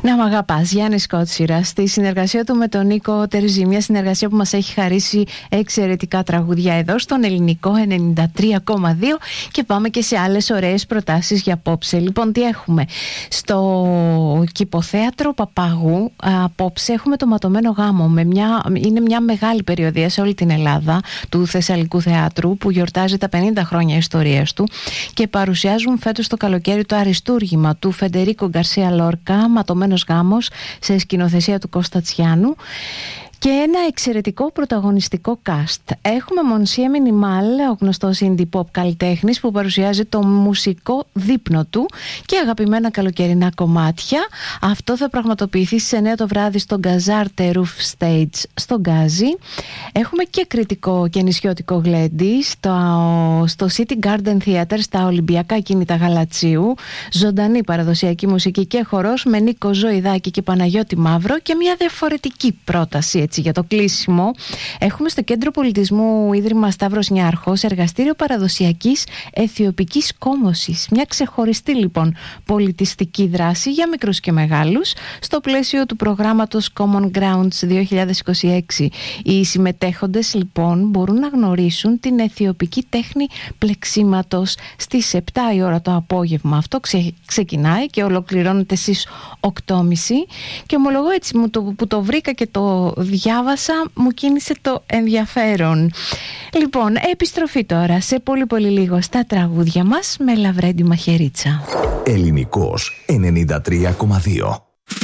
Να μ' αγαπάς, Γιάννης Κότσιρας, στη συνεργασία του με τον Νίκο Τερζή, μια συνεργασία που μας έχει χαρίσει εξαιρετικά τραγουδιά εδώ στον ελληνικό 93,2 και πάμε και σε άλλες ωραίες προτάσεις για απόψε. Λοιπόν, τι έχουμε? Στο Κηποθέατρο Παπάγου απόψε έχουμε το Ματωμένο Γάμο. Είναι μια μεγάλη περιοδεία σε όλη την Ελλάδα του Θεσσαλικού Θεάτρου που γιορτάζει τα 50 χρόνια ιστορίας του και παρουσιάζουν φέτος το καλοκαίρι το αριστούργημα του Φεντερίκο Γκαρσία Λόρκα, Ματωμένος Γάμος, σε σκηνοθεσία του Κώστα Τσιάνου. Και ένα εξαιρετικό πρωταγωνιστικό cast. Έχουμε Μονσιέ Μινιμάλ, ο γνωστός indie pop καλλιτέχνης που παρουσιάζει το μουσικό δείπνο του και αγαπημένα καλοκαιρινά κομμάτια. Αυτό θα πραγματοποιηθεί στις 9 το βράδυ στο Γκαζάρτε Roof Stage στο Γκάζι. Έχουμε και κριτικό και νησιώτικο γλέντι στο City Garden Theater στα Ολυμπιακά Κίνητα Γαλατσίου. Ζωντανή παραδοσιακή μουσική και χορός με Νίκο Ζωηδάκη και Παναγιώτη Μαύρο και μια διαφορετική πρόταση για το κλείσιμο. Έχουμε στο Κέντρο Πολιτισμού Ίδρυμα Σταύρος Νιάρχος εργαστήριο παραδοσιακής αιθιοπικής κόμωσης. Μια ξεχωριστή λοιπόν πολιτιστική δράση για μικρούς και μεγάλους στο πλαίσιο του προγράμματος Common Grounds 2026. Οι συμμετέχοντες λοιπόν μπορούν να γνωρίσουν την αιθιοπική τέχνη πλεξίματος στις 7 η ώρα το απόγευμα. Αυτό ξεκινάει και ολοκληρώνεται στις 8.30 και ομολογώ έτσι που το βρήκα και το διάβασα, μου κίνησε το ενδιαφέρον. Λοιπόν, επιστροφή τώρα σε πολύ πολύ λίγο στα τραγούδια μας με Λαβρέντη Μαχαιρίτσα. Ελληνικός 93,2.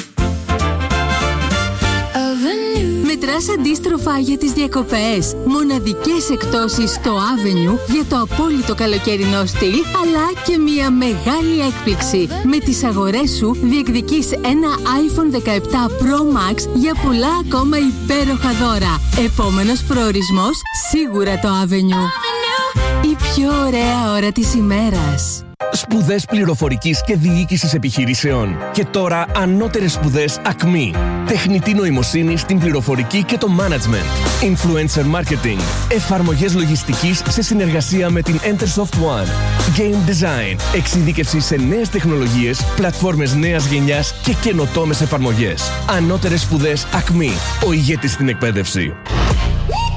Μετράς αντίστροφα για τις διακοπές. Μοναδικές εκπτώσεις στο Avenue για το απόλυτο καλοκαιρινό στυλ, αλλά και μια μεγάλη έκπληξη. Με τις αγορές σου διεκδικείς ένα iPhone 17 Pro Max για πολλά ακόμα υπέροχα δώρα. Επόμενος προορισμός, σίγουρα το Avenue. Η πιο ωραία ώρα της ημέρας. Σπουδές πληροφορικής και διοίκησης επιχειρήσεων. Και τώρα ανώτερες σπουδές ΑΚΜΗ. Τεχνητή νοημοσύνη στην πληροφορική και το management. Influencer marketing. Εφαρμογές λογιστικής σε συνεργασία με την Entersoft One. Game design. Εξειδίκευση σε νέες τεχνολογίες, πλατφόρμες νέας γενιάς και καινοτόμες εφαρμογές. Ανώτερες σπουδές ΑΚΜΗ. Ο ηγέτης στην εκπαίδευση.